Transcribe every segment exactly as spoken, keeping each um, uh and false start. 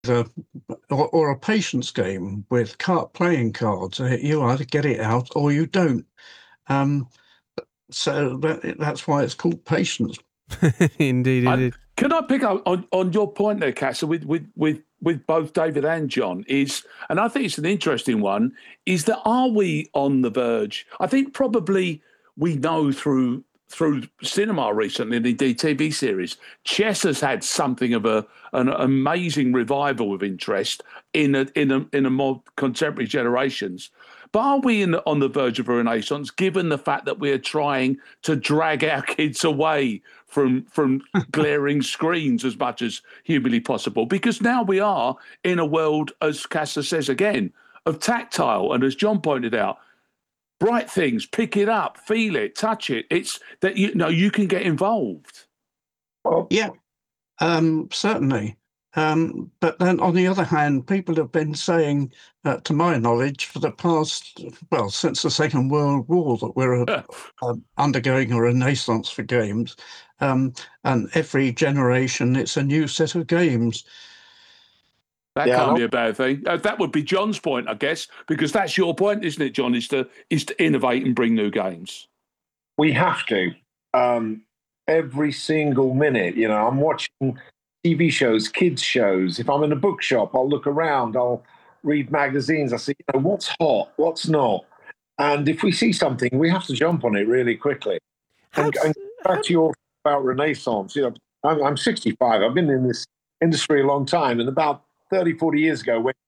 a or, or a patience game with card playing cards. Uh, You either get it out or you don't. Um, so that, that's why it's called patience. Indeed, I, indeed. can I pick up on, on your point there, Castle, with, with, with, with both David and John? Is, and I think it's an interesting one, is that are we on the verge? I think probably we know through through cinema recently, and indeed T V series, chess has had something of a an amazing revival of interest in a in a in a more contemporary generations. But are we in the, on the verge of a renaissance, given the fact that we are trying to drag our kids away from from glaring screens as much as humanly possible? Because now we are in a world, as Casa says again, of tactile, and as John pointed out, bright things, pick it up, feel it, touch it. It's that you know you can get involved. Yeah, um, certainly. Um, but then, on the other hand, people have been saying, uh, to my knowledge, for the past, well, since the Second World War, that we're uh, uh, undergoing a renaissance for games. Um, and every generation, it's a new set of games. That Yeah, can't no, be a bad thing. Uh, that would be John's point, I guess, because that's your point, isn't it, John? Is to is to innovate and bring new games. we have to. Um, every single minute, you know, I'm watching T V shows, kids shows. If I'm in a bookshop, I'll look around, I'll read magazines. I see, you know, what's hot, what's not. And if we see something, we have to jump on it really quickly. How, And, and back to your about Renaissance, you know, I'm, I'm sixty-five. I've been in this industry a long time. And about thirty, forty years ago, when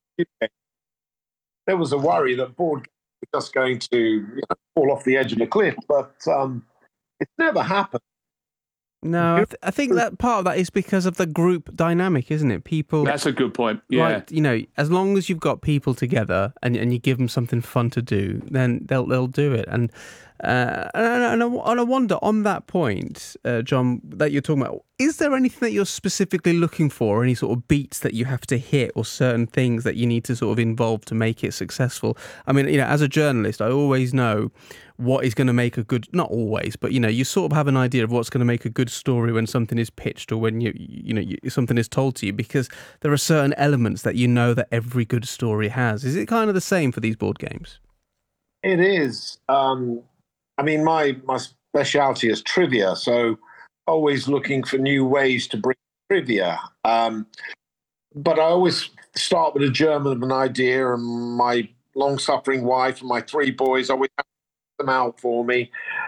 there was a worry that board games were just going to you know, fall off the edge of a cliff. But um, it's never happened. No, I, th- I think that part of that is because of the group dynamic, isn't it? People. That's a good point. Yeah. Like, you know, as long as you've got people together and, and you give them something fun to do, then they'll they'll do it. And uh, and, and, I, and I wonder, on that point, uh, John, that you're talking about, is there anything that you're specifically looking for, any sort of beats that you have to hit or certain things that you need to sort of involve to make it successful? I mean, you know, as a journalist, I always know what is going to make a good, not always, but, you know, you sort of have an idea of what's going to make a good story when something is pitched or when, you you know, you, something is told to you, because there are certain elements that you know that every good story has. Is it kind of the same for these board games? It is. Um, I mean, my my specialty is trivia, so always looking for new ways to bring trivia. Um, but I always start with a germ of an idea, and my long-suffering wife and my three boys always have them out for me.